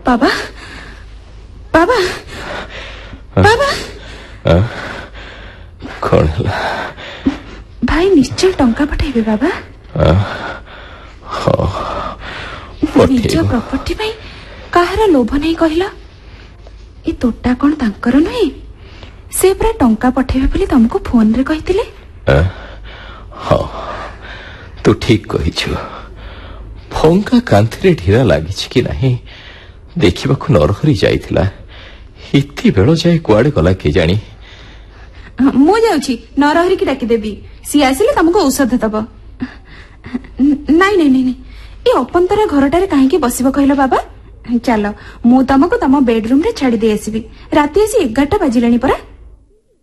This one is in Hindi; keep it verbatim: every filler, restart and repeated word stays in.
बाबा बाबा बाबा कौन है? भाई निश्चय टंका पठाइबे बाबा। निज प्रॉपर्टी में कहार लोभ नहीं कहला? ये तोटा कौन तांकर नुहे? से पूरा टंका पठेबे बोली तुमको फोन रे कहितिले। हाँ तू ठीक कहिछु। फंका कांथरे ढीरा लागिछि कि नहीं देखिबाकू नरहरी जाइथिला। इति बेଳ जाए कुआडे गला के जानी। मु जाउछि नरहरी की डाकी देबी। सी आसिले तुमको औषध दब। नहीं नहीं नहीं ये अपंतरा घरटारे काहेकि बसिबो कहलो बाबा? चलो मु तुमको तुम बेडरूम रे छाड़ी दे आसीबी। राती आसी एगारटा बाजिलानी परा।